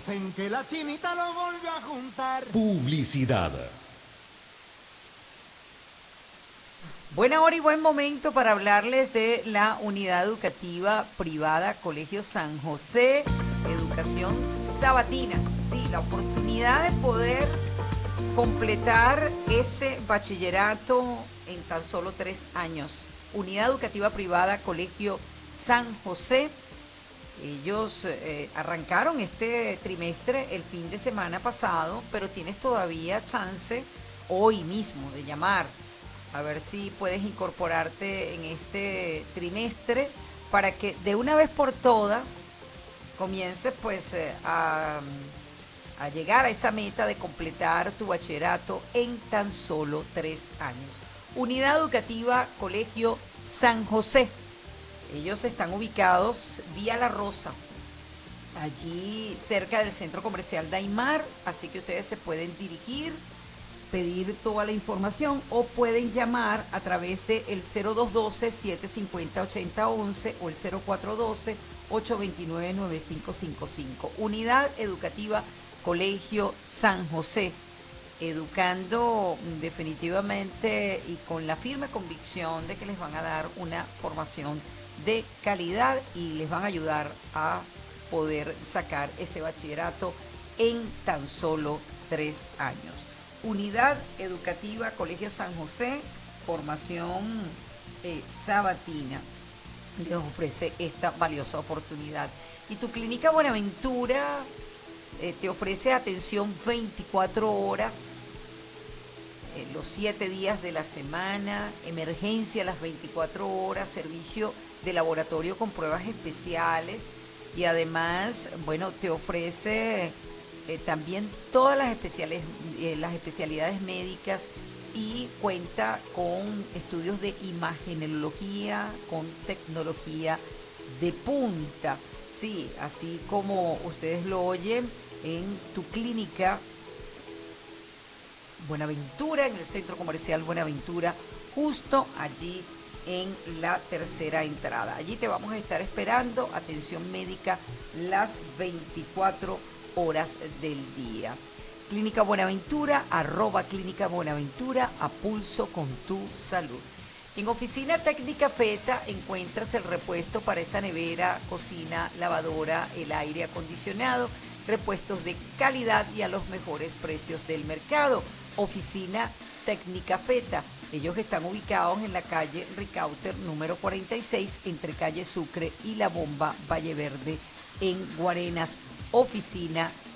Dicen que la chinita lo volvió a juntar. Publicidad. Buena hora y buen momento para hablarles de la unidad educativa privada Colegio San José, Educación Sabatina. Sí, la oportunidad de poder completar ese bachillerato en tan solo 3 años. Unidad educativa privada Colegio San José. Ellos arrancaron este trimestre el fin de semana pasado, pero tienes todavía chance hoy mismo de llamar a ver si puedes incorporarte en este trimestre para que de una vez por todas comiences pues a llegar a esa meta de completar tu bachillerato en tan solo 3 años. Unidad Educativa Colegio San José. Ellos están ubicados vía La Rosa, allí cerca del Centro Comercial Daimar, así que ustedes se pueden dirigir, pedir toda la información o pueden llamar a través del 0212-750-8011 o el 0412-829-9555. Unidad Educativa Colegio San José, educando definitivamente y con la firme convicción de que les van a dar una formación de calidad y les van a ayudar a poder sacar ese bachillerato en tan solo 3 años. Unidad Educativa Colegio San José, formación sabatina, les ofrece esta valiosa oportunidad. Y tu clínica Buenaventura te ofrece atención 24 horas, los 7 días de la semana, emergencia las 24 horas, servicio de laboratorio con pruebas especiales y además, bueno, te ofrece también todas las especialidades médicas y cuenta con estudios de imagenología, con tecnología de punta. Sí, así como ustedes lo oyen, en tu clínica Buenaventura, en el Centro Comercial Buenaventura, justo allí en la tercera entrada. Allí te vamos a estar esperando, atención médica las 24 horas del día. Clínica Buenaventura, @Clínica Buenaventura, a pulso con tu salud. En Oficina Técnica Feta encuentras el repuesto para esa nevera, cocina, lavadora, el aire acondicionado, repuestos de calidad y a los mejores precios del mercado. Oficina Técnica Feta. Ellos están ubicados en la calle Ricauter número 46, entre calle Sucre y la Bomba Valle Verde, en Guarenas. Oficina